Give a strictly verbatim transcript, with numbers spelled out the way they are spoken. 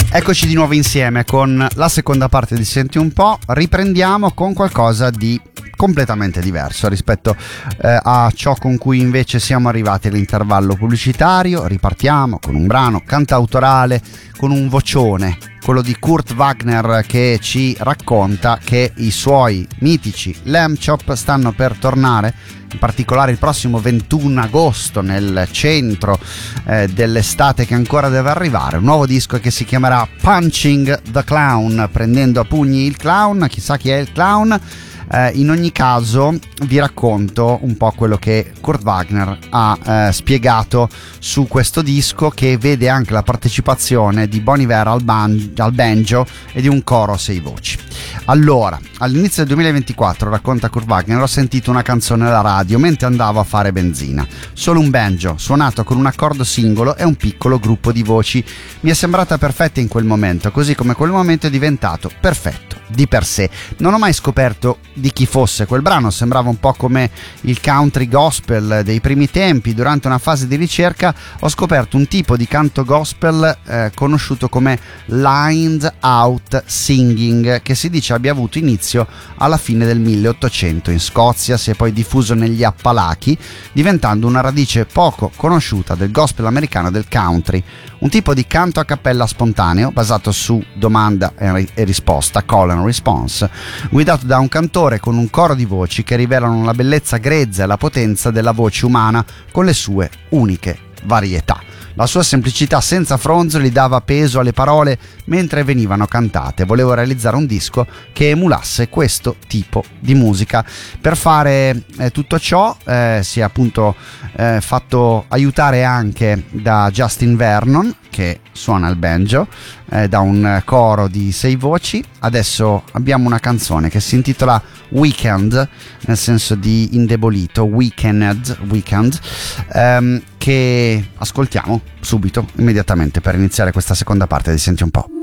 Eccoci di nuovo insieme con la seconda parte di Senti un po'. Riprendiamo con qualcosa di completamente diverso rispetto eh, a ciò con cui invece siamo arrivati all'intervallo pubblicitario. Ripartiamo con un brano cantautorale, con un vocione, quello di Kurt Wagner, che ci racconta che i suoi mitici Lamb Chop stanno per tornare, in particolare il prossimo ventuno agosto, nel centro eh, dell'estate che ancora deve arrivare. Un nuovo disco che si chiamerà Punching the Clown, prendendo a pugni il clown. Chissà chi è il clown. Eh, in ogni caso vi racconto un po' quello che Kurt Wagner ha eh, spiegato su questo disco, che vede anche la partecipazione di Bon Iver al, ban- al banjo e di un coro a sei voci. Allora, all'inizio del duemilaventiquattro, racconta Kurt Wagner, ho sentito una canzone alla radio mentre andavo a fare benzina. Solo un banjo, suonato con un accordo singolo e un piccolo gruppo di voci. Mi è sembrata perfetta in quel momento, così come quel momento è diventato perfetto di per sé. Non ho mai scoperto di chi fosse quel brano, sembrava un po' come il country gospel dei primi tempi. Durante una fase di ricerca ho scoperto un tipo di canto gospel eh, conosciuto come lined out singing, che si dice abbia avuto inizio alla fine del milleottocento in Scozia, si è poi diffuso negli Appalachi, diventando una radice poco conosciuta del gospel americano e del country. Un tipo di canto a cappella spontaneo basato su domanda e risposta, call and response, guidato da un cantore con un coro di voci che rivelano la bellezza grezza e la potenza della voce umana con le sue uniche varietà. La sua semplicità senza fronzoli dava peso alle parole mentre venivano cantate. Volevo realizzare un disco che emulasse questo tipo di musica. Per fare eh, tutto ciò eh, si è appunto eh, fatto aiutare anche da Justin Vernon, che suona il banjo, eh, da un coro di sei voci. Adesso abbiamo una canzone che si intitola Weekend, nel senso di indebolito, Weekend, weekend ehm, che ascoltiamo subito, immediatamente, per iniziare questa seconda parte di Senti un po'.